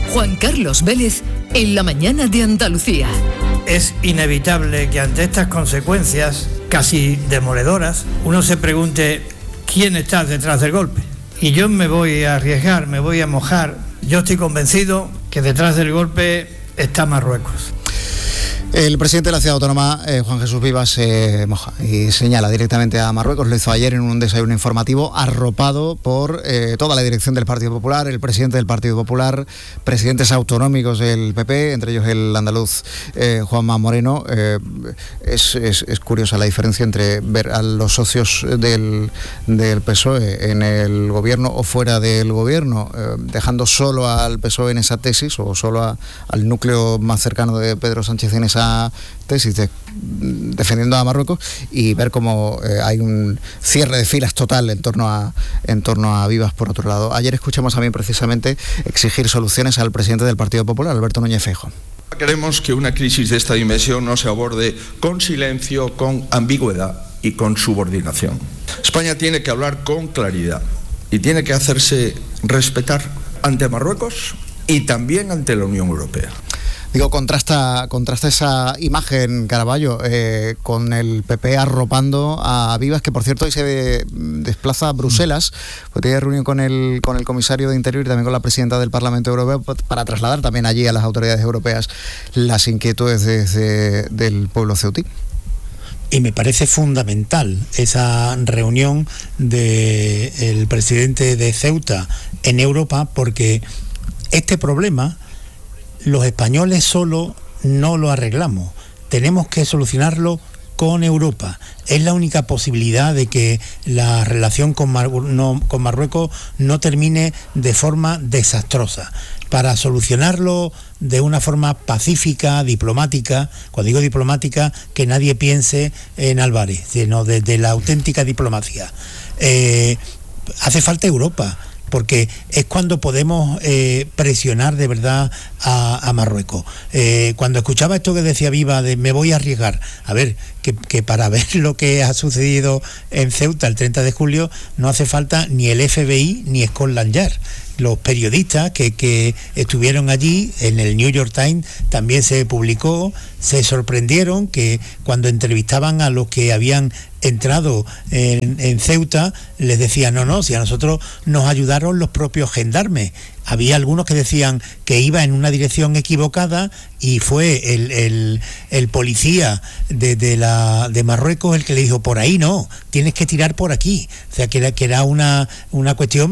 Juan Carlos Vélez, en la mañana de Andalucía. Es inevitable que ante estas consecuencias casi demoledoras, uno se pregunte quién está detrás del golpe. Y yo me voy a arriesgar, me voy a mojar. Yo estoy convencido que detrás del golpe está Marruecos. El presidente de la Ciudad Autónoma, Juan Jesús Vivas, se moja y señala directamente a Marruecos. Lo hizo ayer en un desayuno informativo, arropado por toda la dirección del Partido Popular, el presidente del Partido Popular, presidentes autonómicos del PP, entre ellos el andaluz Juanma Moreno. Es curiosa la diferencia entre ver a los socios del PSOE en el gobierno o fuera del gobierno, dejando solo al PSOE en esa tesis o solo al núcleo más cercano de Pedro Sánchez en esa tesis defendiendo a Marruecos, y ver cómo hay un cierre de filas total en torno a Vivas por otro lado. Ayer escuchamos también precisamente exigir soluciones al presidente del Partido Popular, Alberto Núñez Feijóo. Queremos que una crisis de esta dimensión no se aborde con silencio, con ambigüedad y con subordinación. España tiene que hablar con claridad y tiene que hacerse respetar ante Marruecos y también ante la Unión Europea. Digo, contrasta esa imagen, Caraballo, con el PP arropando a Vivas, que por cierto hoy se desplaza a Bruselas, pues tiene reunión con el comisario de Interior y también con la presidenta del Parlamento Europeo para trasladar también allí a las autoridades europeas las inquietudes del pueblo ceutí. Y me parece fundamental esa reunión del presidente de Ceuta en Europa, porque este problema los españoles solo no lo arreglamos. Tenemos que solucionarlo con Europa. Es la única posibilidad de que la relación con Marruecos no termine de forma desastrosa. Para solucionarlo de una forma pacífica, diplomática, cuando digo diplomática, que nadie piense en Álvarez, sino de la auténtica diplomacia. Hace falta Europa, porque es cuando podemos presionar de verdad a Marruecos. Cuando escuchaba esto que decía Viva de me voy a arriesgar, a ver, que para ver lo que ha sucedido en Ceuta el 30 de julio no hace falta ni el FBI ni Scotland Yard. Los periodistas que estuvieron allí, en el New York Times también se publicó, se sorprendieron que cuando entrevistaban a los que habían entrado en Ceuta, les decían, no, si a nosotros nos ayudaron los propios gendarmes. Había algunos que decían que iba en una dirección equivocada y fue el policía de Marruecos el que le dijo, por ahí no, tienes que tirar por aquí. O sea, que era una cuestión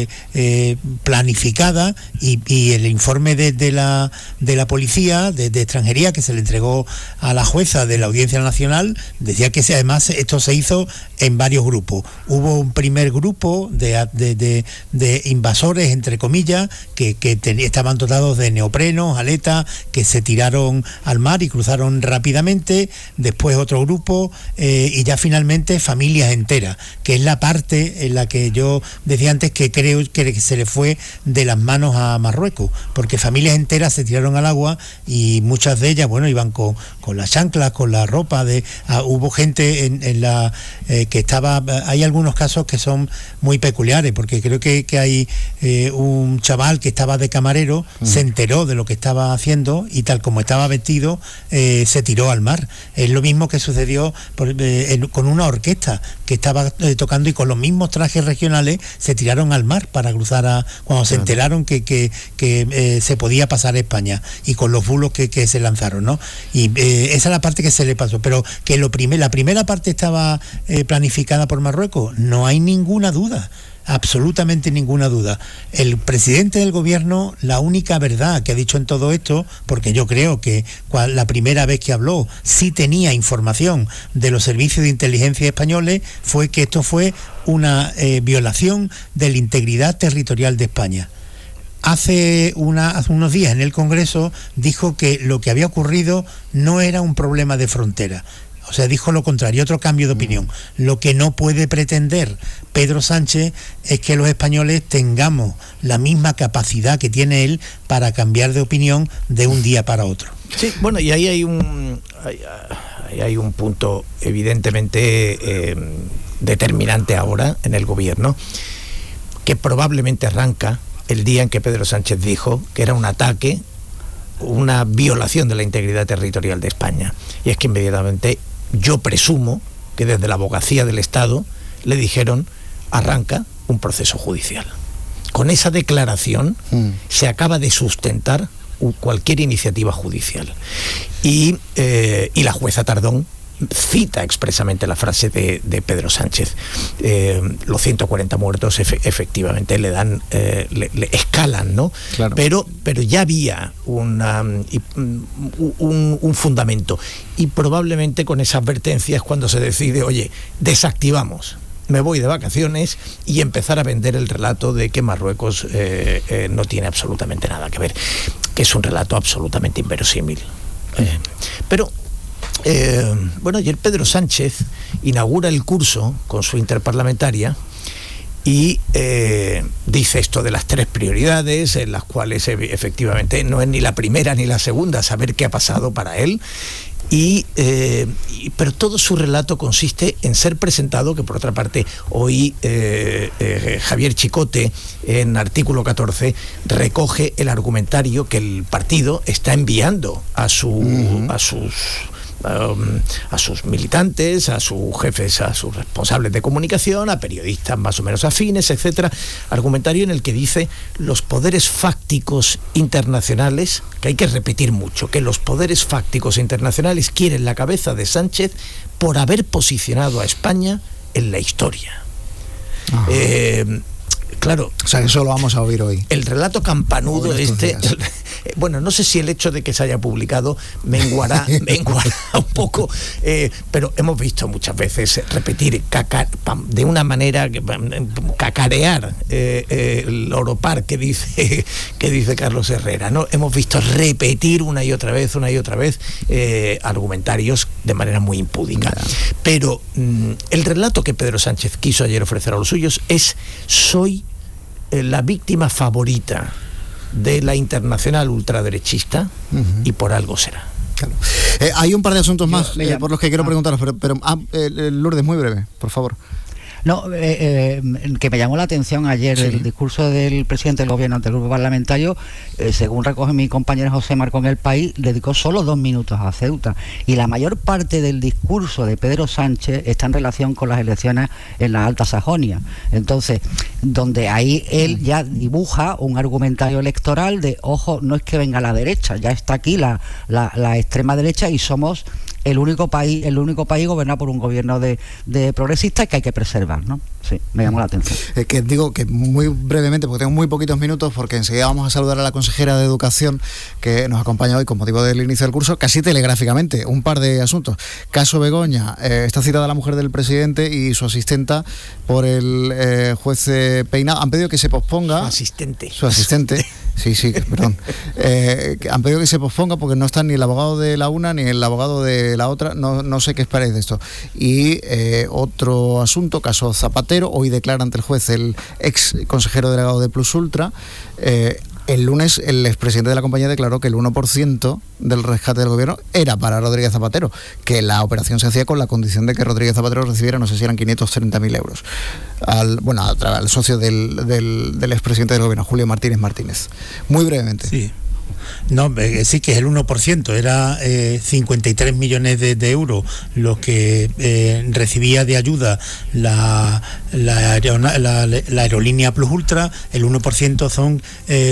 planificada, y el informe de la policía de extranjería que se le entregó a la jueza de la Audiencia Nacional decía que además esto se hizo en varios grupos. Hubo un primer grupo de invasores, entre comillas, que estaban dotados de neoprenos, aletas, que se tiraron al mar y cruzaron rápidamente. Después otro grupo y ya finalmente familias enteras, que es la parte en la que yo decía antes que creo que se le fue de las manos a Marruecos, porque familias enteras se tiraron al agua y muchas de ellas, iban con las chanclas, con la ropa hubo gente en la que estaba. Hay algunos casos que son muy peculiares, porque creo que hay un chaval que estaba de camarero, se enteró de lo que estaba haciendo y tal como estaba vestido se tiró al mar. Es lo mismo que sucedió con una orquesta que estaba tocando, y con los mismos trajes regionales se tiraron al mar para cruzar cuando se enteraron que se podía pasar a España, y con los bulos que se lanzaron, ¿no? Y esa es la parte que se le pasó, pero que la primera parte estaba planificada por Marruecos, no hay ninguna duda. Absolutamente ninguna duda. El presidente del gobierno, la única verdad que ha dicho en todo esto, porque yo creo que la primera vez que habló sí tenía información de los servicios de inteligencia españoles, fue que esto fue una violación de la integridad territorial de España. Hace unos días en el Congreso dijo que lo que había ocurrido no era un problema de frontera. O sea, dijo lo contrario, otro cambio de opinión. Lo que no puede pretender Pedro Sánchez es que los españoles tengamos la misma capacidad que tiene él para cambiar de opinión de un día para otro. Sí, bueno, y ahí hay un punto evidentemente determinante ahora en el gobierno, que probablemente arranca el día en que Pedro Sánchez dijo que era un ataque, una violación de la integridad territorial de España. Y es que inmediatamente yo presumo que desde la abogacía del Estado le dijeron: arranca un proceso judicial. Con esa declaración se acaba de sustentar cualquier iniciativa judicial. Y la jueza Tardón cita expresamente la frase de Pedro Sánchez. Los 140 muertos efectivamente le dan, le escalan, ¿no? Claro. Pero ya había un fundamento, y probablemente con esa advertencia es cuando se decide: oye, desactivamos, me voy de vacaciones, y empezar a vender el relato de que Marruecos no tiene absolutamente nada que ver, que es un relato absolutamente inverosímil. Bueno, ayer Pedro Sánchez inaugura el curso con su interparlamentaria y dice esto de las 3 prioridades, en las cuales efectivamente no es ni la primera ni la segunda saber qué ha pasado para él. Pero todo su relato consiste en ser presentado, que por otra parte hoy Javier Chicote, en artículo 14, recoge el argumentario que el partido está enviando a sus militantes, a sus jefes, a sus responsables de comunicación, a periodistas más o menos afines, etcétera. Argumentario en el que dice: los poderes fácticos internacionales, que hay que repetir mucho, que los poderes fácticos internacionales quieren la cabeza de Sánchez por haber posicionado a España en la historia. Claro. O sea, que eso lo vamos a oír hoy. El relato campanudo bueno, no sé si el hecho de que se haya publicado menguará un poco, pero hemos visto muchas veces repetir de una manera, cacarear el oropar que dice Carlos Herrera, ¿no? Hemos visto repetir una y otra vez argumentarios de manera muy impúdica. Pero el relato que Pedro Sánchez quiso ayer ofrecer a los suyos es: soy la víctima favorita de la internacional ultraderechista, y por algo será. Claro. Hay un par de asuntos más por los que quiero preguntaros, pero Lourdes, muy breve, por favor. No, que me llamó la atención ayer el discurso del presidente del gobierno ante el grupo parlamentario. Según recoge mi compañero José Marco en El País, dedicó solo 2 minutos a Ceuta, y la mayor parte del discurso de Pedro Sánchez está en relación con las elecciones en la Alta Sajonia. Entonces, donde ahí él ya dibuja un argumentario electoral de: ojo, no es que venga la derecha, ya está aquí la extrema derecha, y somos el único país gobernado por un gobierno de progresistas que hay que preservar, ¿no? Sí, me llamó la atención. Que digo que muy brevemente, porque tengo muy poquitos minutos, porque enseguida vamos a saludar a la consejera de Educación, que nos acompaña hoy con motivo del inicio del curso, casi telegráficamente. Un par de asuntos. Caso Begoña, está citada la mujer del presidente y su asistenta por el juez Peinado. Han pedido que se posponga. Su asistente. Sí, perdón. Han pedido que se posponga porque no están ni el abogado de la una ni el abogado de la otra. No sé qué esperáis de esto. Y otro asunto, caso Zapatero. Hoy declara ante el juez el ex consejero delegado de Plus Ultra. El lunes el expresidente de la compañía declaró que el 1% del rescate del gobierno era para Rodríguez Zapatero, que la operación se hacía con la condición de que Rodríguez Zapatero recibiera, no sé si eran 530.000 euros, al socio del expresidente del gobierno, Julio Martínez. Muy brevemente. Sí. No, sí que es el 1%, era 53 millones de euros los que recibía de ayuda la aerolínea Plus Ultra. El 1% son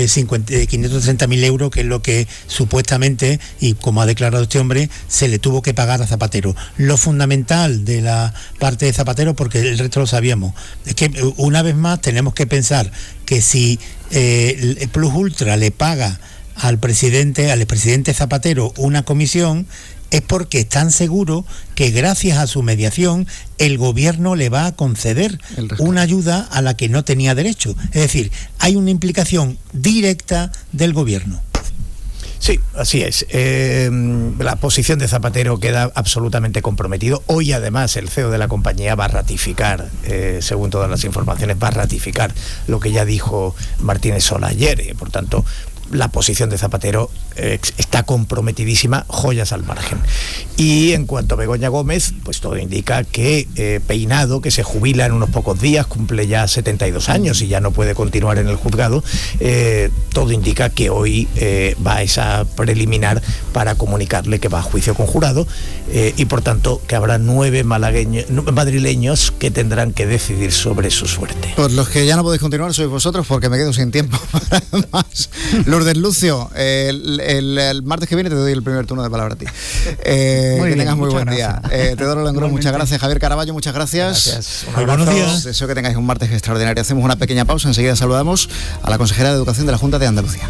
530.000 euros, que es lo que supuestamente, y como ha declarado este hombre, se le tuvo que pagar a Zapatero. Lo fundamental de la parte de Zapatero, porque el resto lo sabíamos, es que una vez más tenemos que pensar que si el Plus Ultra le paga al expresidente Zapatero una comisión, es porque están seguros que gracias a su mediación el gobierno le va a conceder una ayuda a la que no tenía derecho. Es decir, hay una implicación directa del gobierno. Sí, así es. La posición de Zapatero queda absolutamente comprometido. Hoy, además, el CEO de la compañía va a ratificar, según todas las informaciones, va a ratificar lo que ya dijo Martínez Sola ayer. Por tanto, la posición de Zapatero está comprometidísima, joyas al margen. Y en cuanto a Begoña Gómez, pues todo indica que Peinado, que se jubila en unos pocos días, cumple ya 72 años y ya no puede continuar en el juzgado, todo indica que hoy va a esa preliminar para comunicarle que va a juicio conjurado, y por tanto que habrá 9 madrileños que tendrán que decidir sobre su suerte. Pues los que ya no podéis continuar sois vosotros, porque me quedo sin tiempo para más. Lourdes Lucio, el martes que viene te doy el primer turno de palabra a ti. Que tengas muy buen día. Teodoro Lengrón, muchas gracias. Javier Caraballo, muchas gracias. Buenos días. Deseo que tengáis un martes extraordinario. Hacemos una pequeña pausa, enseguida saludamos a la consejera de Educación de la Junta de Andalucía.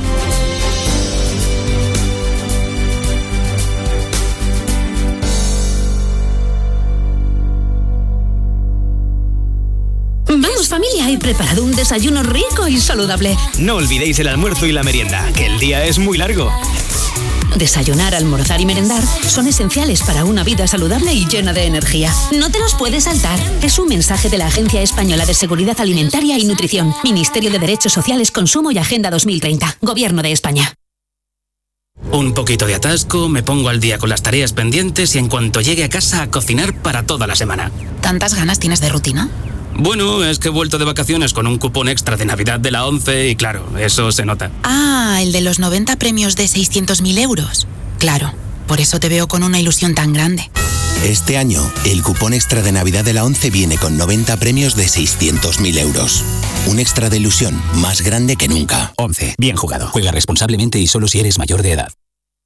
Vamos familia, he preparado un desayuno rico y saludable. No olvidéis el almuerzo y la merienda, que el día es muy largo. Desayunar, almorzar y merendar son esenciales para una vida saludable y llena de energía. No te los puedes saltar. Es un mensaje de la Agencia Española de Seguridad Alimentaria y Nutrición, Ministerio de Derechos Sociales, Consumo y Agenda 2030, Gobierno de España. Un poquito de atasco, me pongo al día con las tareas pendientes y en cuanto llegue a casa a cocinar para toda la semana. ¿Tantas ganas tienes de rutina? Bueno, es que he vuelto de vacaciones con un cupón extra de Navidad de la 11 y claro, eso se nota. Ah, el de los 90 premios de 600.000 euros. Claro, por eso te veo con una ilusión tan grande. Este año, el cupón extra de Navidad de la 11 viene con 90 premios de 600.000 euros. Un extra de ilusión más grande que nunca. 11. Bien jugado. Juega responsablemente y solo si eres mayor de edad.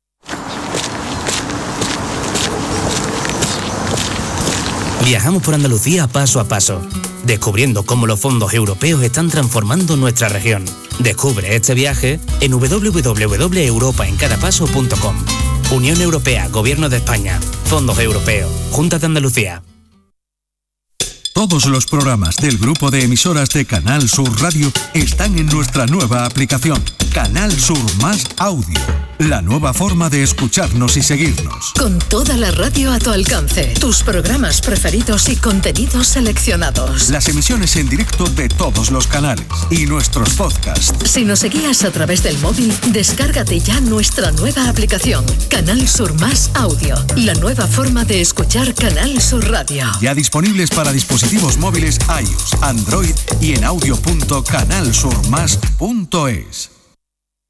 Viajamos por Andalucía paso a paso, descubriendo cómo los fondos europeos están transformando nuestra región. Descubre este viaje en www.europaencadapaso.com. Unión Europea, Gobierno de España, Fondos Europeos, Junta de Andalucía. Todos los programas del grupo de emisoras de Canal Sur Radio están en nuestra nueva aplicación, Canal Sur Más Audio. La nueva forma de escucharnos y seguirnos. Con toda la radio a tu alcance, tus programas preferidos y contenidos seleccionados. Las emisiones en directo de todos los canales y nuestros podcasts. Si nos seguías a través del móvil, descárgate ya nuestra nueva aplicación, Canal Sur Más Audio. La nueva forma de escuchar Canal Sur Radio. Ya disponibles para dispositivos móviles iOS, Android y en audio.canalsurmas.es.